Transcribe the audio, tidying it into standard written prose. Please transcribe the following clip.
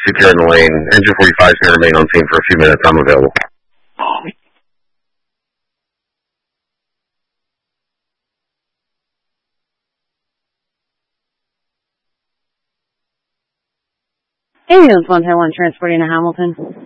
secure in the lane. Engine 45 is going to remain on scene for a few minutes. I'm available. Ambulance 110-1 transporting to Hamilton.